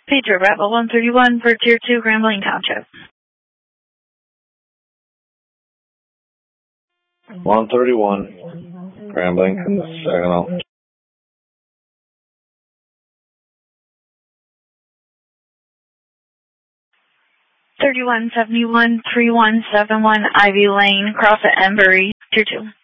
Pedro Bravo 131 for Tier 2 Grambling Township. 131, Grambling, Saginaw. 3171 3171 Ivy Lane, cross at Embury, Tier 2.